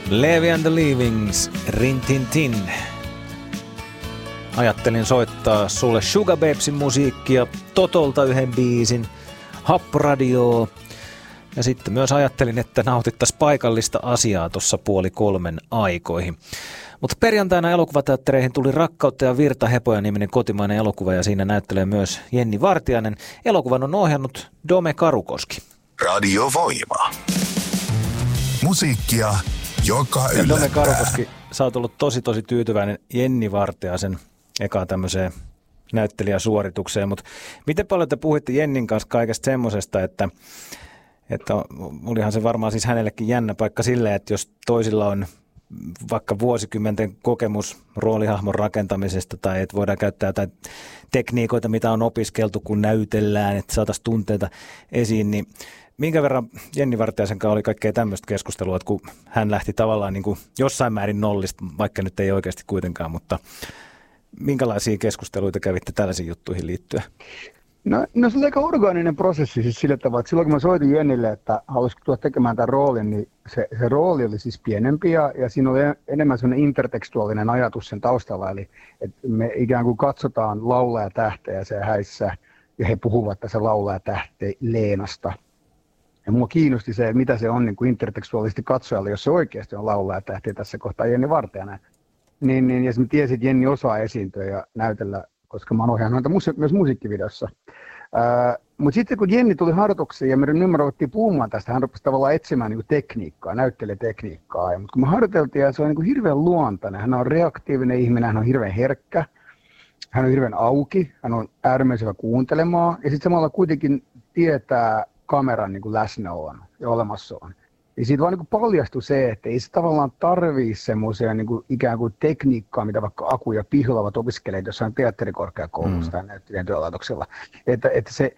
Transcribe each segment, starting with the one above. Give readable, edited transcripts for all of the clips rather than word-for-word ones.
Levi and the Leavings, Rin Tin Tin. Ajattelin soittaa sulle Sugar Babesin musiikkia, Totolta yhden biisin, Hapradioa. Ja sitten myös ajattelin, että nautittaisiin paikallista asiaa tuossa 2:30 aikoihin. Mutta perjantaina elokuvateattereihin tuli Rakkautta ja virta Hepoja -niminen kotimainen elokuva ja siinä näyttelee myös Jenni Vartiainen. Elokuvan on ohjannut Dome Karukoski. Radio Voima. Musiikkia, joka yllättää. Dome Karukoski, sä oot ollut tosi tyytyväinen Jenni Vartiaisen ekaan tämmöiseen näyttelijäsuoritukseen. Mutta miten paljon te puhuitte Jennin kanssa kaikesta semmosesta, että olihan se varmaan siis hänellekin jännä paikka silleen, että jos toisilla on vaikka vuosikymmenten kokemus roolihahmon rakentamisesta tai että voidaan käyttää jotain tekniikoita, mitä on opiskeltu, kun näytellään, että saataisiin tunteita esiin, niin minkä verran Jenni Vartiaisen kanssa oli kaikkea tämmöistä keskustelua, että kun hän lähti tavallaan niin kuin jossain määrin nollista, vaikka nyt ei oikeasti kuitenkaan, mutta minkälaisia keskusteluita kävitte tällaisiin juttuihin liittyen? No se oli aika orgaaninen prosessi siis sillä tavalla, että silloin kun mä soitin Jennille, että haluaisiko tulla tekemään tämän roolin, niin se rooli oli siis pienempi ja siinä oli enemmän sellainen intertekstuaalinen ajatus sen taustalla, eli että me ikään kuin katsotaan laulajatähteä se häissä ja he puhuvat tässä laulajatähte Leenasta. Ja mua kiinnosti se, että mitä se on niin kuin intertekstuaalisesti katsojalle, jos se oikeasti on laulajatähti tässä kohtaa Jenni Vartiainen. Niin, ja mä tiesin, että Jenni osaa esiintyä ja näytellä, koska mä oon ohjannut häntä myös musiikkivideossa. Mutta sitten kun Jenni tuli harjoituksiin ja me ruvettiin puhumaan tästä, hän rupesi tavallaan etsimään niin tekniikkaa, näyttelijätekniikkaa. Mutta kun me harjoiteltiin ja se on niin hirveän luontainen, hän on reaktiivinen ihminen, hän on hirveän herkkä, hän on hirveän auki, hän on äärimmäisen hyvä kuuntelemaan ja sitten samalla kuitenkin tietää kameran niin läsnäolon ja olemassaolon. Ja siitä vaan niin paljastui se, että ei se tavallaan tarvii semmoisia niin ikään kuin tekniikkaa, mitä vaikka Aku ja Pihla ovat opiskeleet jossain teatterikorkeakoulussa tai näyttelijän työlaitoksella. Että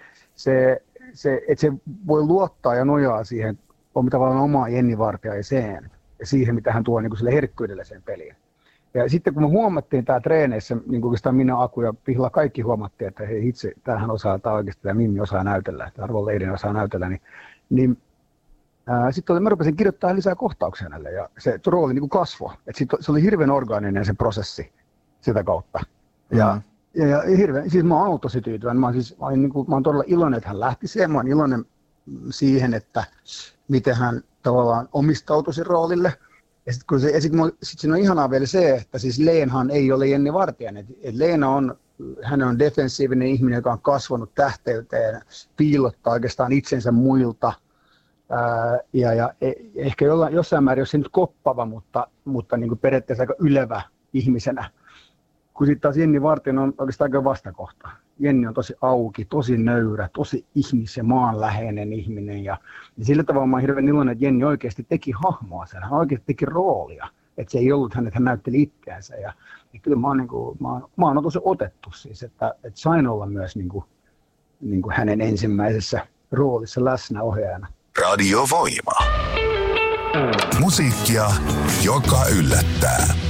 se voi luottaa ja nojaa siihen tavallaan omaa Jenni Vartiaiseen ja siihen, mitä hän tuo niin sille herkkyydelle sen peliin. Ja sitten kun me huomattiin tämä treeneissä, niin oikeastaan minä, Aku ja Pihla kaikki huomattiin, että hei itse, tämähän osaa, tämä oikeasti tämä Mimmi osaa näytellä, että Arvon Leidin osaa näytellä, niin sitten mä rupesin kirjoittamaan lisää kohtauksia hänelle ja se rooli niin kuin kasvoi. Se oli hirveän orgaaninen se prosessi sitä kautta. Ja hirveän, siis mä oon ollut tosi tyytyväinen. Mä oon todella iloinen, että hän lähti siihen. Mä oon iloinen siihen, että miten hän tavallaan omistautui sen roolille. Ja sitten siinä on ihanaa vielä se, että siis Leenhan ei ole Jenni Vartiainen. Leena hän on defensiivinen ihminen, joka on kasvanut tähteyteen, piilottaa oikeastaan itsensä muilta. Ja ehkä jossain määrin, jos se nyt koppava, mutta niin kuin periaatteessa aika ylevä ihmisenä. Kun sitten taas Jenni Vartiainen on oikeastaan aika vastakohta. Jenni on tosi auki, tosi nöyrä, tosi ihmis- ja maanläheinen ihminen. Ja sillä tavalla mä oon hirveän iloinen, että Jenni oikeasti teki hahmoa sen. Hän oikeasti teki roolia. Että se ei ollut hän, että hän näytteli itseänsä. Ja kyllä mä oon tosi otettu siis, että sain olla myös niin kuin hänen ensimmäisessä roolissa läsnä ohjaajana. Radio Voima. Musiikkia, joka yllättää.